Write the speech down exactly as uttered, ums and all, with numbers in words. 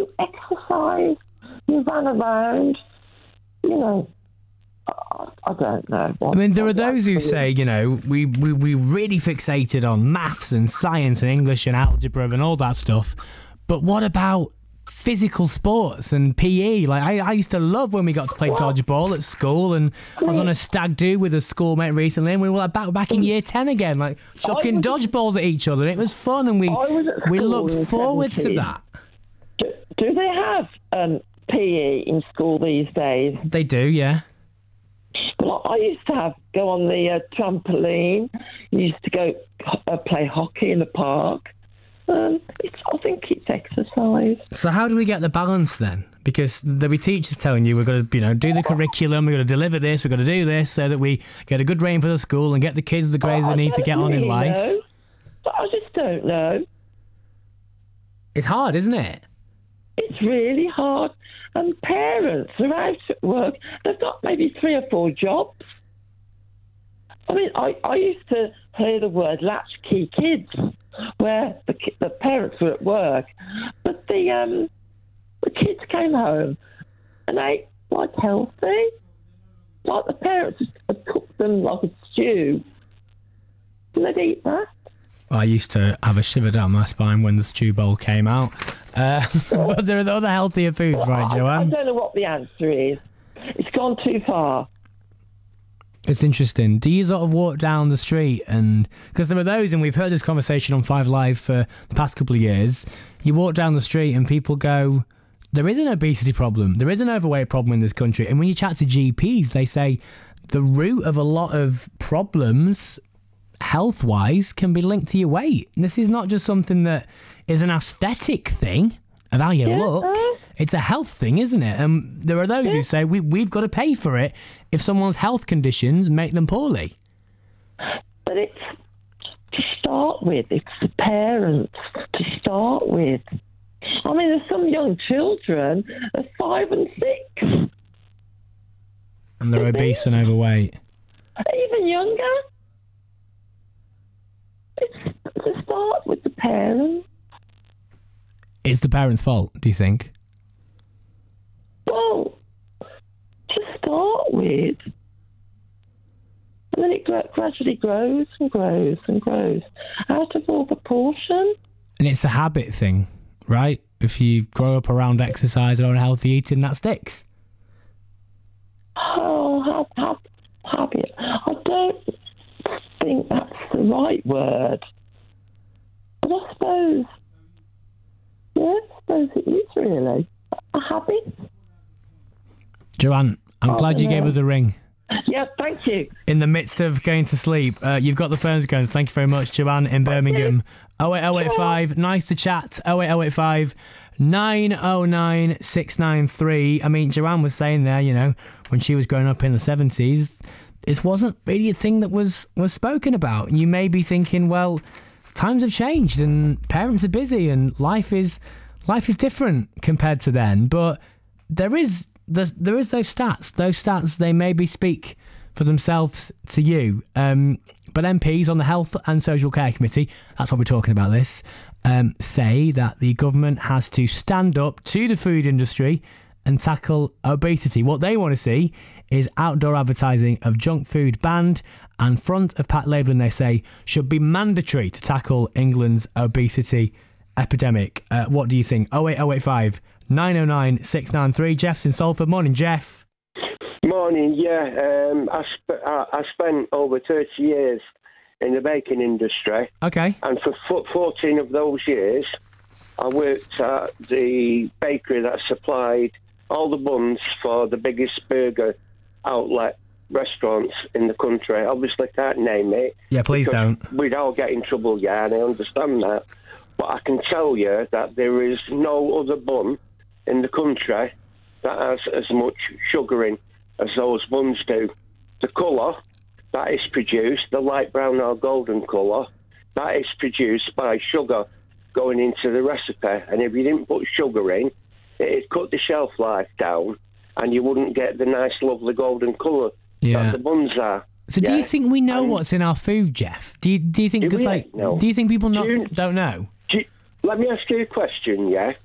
you exercised, you ran around, you know. I, I don't know. What, I mean, there are those who you. say, you know, we, we, we really fixated on maths and science and English and algebra and all that stuff. But what about physical sports and P E? Like, I, I used to love when we got to play dodgeball at school, and I was on a stag do with a schoolmate recently, and we were like back, back in year ten again, like chucking dodgeballs at each other. And it was fun, and we, we looked forward to that. Do, do they have um, P E in school these days? They do, yeah. Well, I used to have go on the uh, trampoline. Used to go uh, play hockey in the park. Um, it's, I think it's exercise. So how do we get the balance then? Because there'll be teachers telling you we're going to, you know, do the curriculum, we're going to deliver this, we're going to do this, so that we get a good rating for the school and get the kids the grades oh, they need to get really on in life. Know. But I just don't know. It's hard, isn't it? It's really hard. And parents are out at work. They've got maybe three or four jobs. I mean, I, I used to hear the word latchkey kids, where the, the parents were at work, but the um, the kids came home and ate like healthy. Like the parents had cooked them like a stew. And they'd eat that. I used to have a shiver down my spine when the stew bowl came out. Uh, but there are other healthier foods, well, right, I, Joanne? I don't know what the answer is. It's gone too far. It's interesting. Do you sort of walk down the street and... Because there are those, and we've heard this conversation on Five Live for the past couple of years. You walk down the street and people go, there is an obesity problem. There is an overweight problem in this country. And when you chat to G Ps, they say the root of a lot of problems, health-wise, can be linked to your weight. And this is not just something that is an aesthetic thing of how you yeah, look. Uh, It's a health thing, isn't it? And um, there are those yeah. who say we, we've got to pay for it if someone's health conditions make them poorly. But it's to start with. It's the parents to start with. I mean, there's some young children at five and six. And they're obese and overweight. Even younger. It's to start with the parents. It's the parents' fault, do you think? Well, to start with. And then it gra- gradually grows and grows and grows out of all proportion. And it's a habit thing, right? If you grow up around exercise or unhealthy eating, that sticks. Oh, have, have, habit. I don't think that's the right word. But I suppose, yeah, I suppose it is really a habit. Joanne, I'm oh, glad you no. gave us a ring. Yeah, thank you. In the midst of going to sleep, uh, you've got the phones going. Thank you very much, Joanne in Birmingham. oh eight oh eight five, nice to chat. oh eight oh eight five, nine oh nine, six nine three. I mean, Joanne was saying there, you know, when she was growing up in the seventies, this wasn't really a thing that was, was spoken about. You may be thinking, well, times have changed and parents are busy and life is life is different compared to then. But there is there's, there is those stats. Those stats, they maybe speak for themselves to you. Um, but M Ps on the Health and Social Care Committee, that's what we're talking about this, um, say that the government has to stand up to the food industry and tackle obesity. What they want to see is outdoor advertising of junk food banned, and front of pack labelling, they say, should be mandatory to tackle England's obesity epidemic. Uh, what do you think? oh eight oh eight five, nine oh nine, six nine three. Jeff's in Salford. Morning, Jeff. Morning, yeah. Um, I, sp- I, I spent over thirty years in the baking industry. Okay. And for fourteen of those years, I worked at the bakery that supplied all the buns for the biggest burger outlet restaurants in the country. Obviously, can't name it. Yeah, please don't. We'd all get in trouble, yeah, and I understand that. But I can tell you that there is no other bun in the country that has as much sugar in as those buns do. The colour that is produced, the light brown or golden colour, that is produced by sugar going into the recipe. And if you didn't put sugar in, it'd cut the shelf life down and you wouldn't get the nice, lovely golden colour yeah. that the buns are. So yeah. do you think we know and what's in our food, Jeff? Do you, do you think, do, cause like, no. do you think people not, do you, don't know? Do you, let me ask you a question, yeah?